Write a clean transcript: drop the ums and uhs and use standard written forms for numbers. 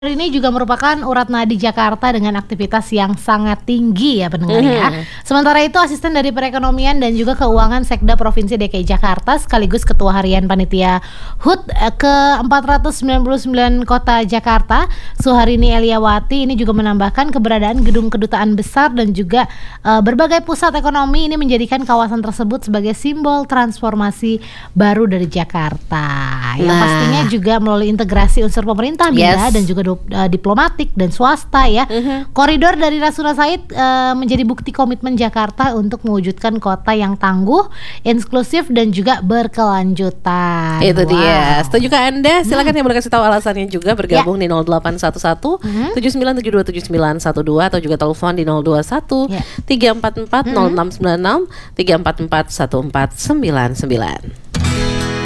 Ini juga merupakan urat nadi Jakarta dengan aktivitas yang sangat tinggi ya pendengar ya. Sementara itu asisten dari perekonomian dan juga keuangan Sekda Provinsi DKI Jakarta sekaligus Ketua Harian Panitia HUT ke-499 Kota Jakarta, Suharini Eliawati ini juga menambahkan keberadaan gedung kedutaan besar dan juga berbagai pusat ekonomi ini menjadikan kawasan tersebut sebagai simbol transformasi baru dari Jakarta. Yang pastinya juga melalui integrasi unsur pemerintah dan juga diplomatik dan swasta ya. Koridor dari Rasuna Said menjadi bukti komitmen Jakarta untuk mewujudkan kota yang tangguh, inklusif dan juga berkelanjutan. Itu dia. Setujukah Anda? Silakan yang boleh kasih tahu alasannya juga bergabung di 0811 79727912 atau juga telepon di 021 344 0696 344 1499.